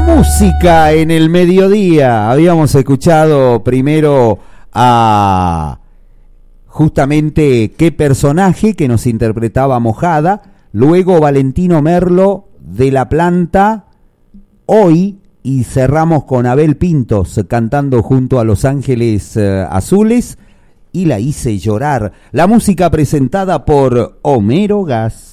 Música en el mediodía. Habíamos escuchado primero a justamente Qué personaje, que nos interpretaba Mojada, luego Valentino Merlo de La Planta, Hoy, y cerramos con Abel Pintos cantando junto a Los Ángeles Azules y La hice llorar. La música presentada por Homero Gas.